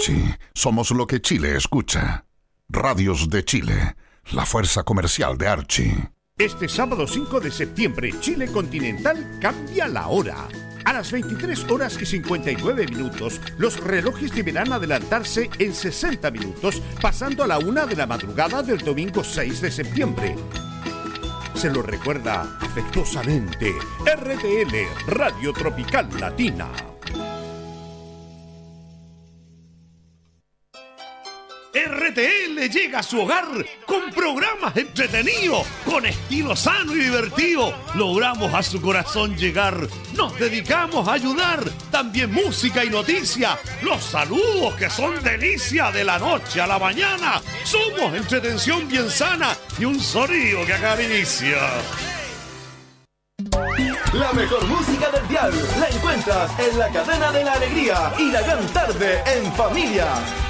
Archie, somos lo que Chile escucha. Radios de Chile, la fuerza comercial de Archie. Este sábado 5 de septiembre, Chile Continental cambia la hora. A las 23 horas y 59 minutos, los relojes deberán adelantarse en 60 minutos, pasando a la 1 de la madrugada del domingo 6 de septiembre. Se lo recuerda afectuosamente RTL, Radio Tropical Latina. RTL llega a su hogar con programas entretenidos, con estilo sano y divertido. Logramos a su corazón llegar, nos dedicamos a ayudar, también música y noticia, los saludos que son delicia de la noche a la mañana. Somos entretención bien sana y un sonido que acaricia. La mejor música del dial la encuentras en la cadena de la alegría y la gran tarde en familia.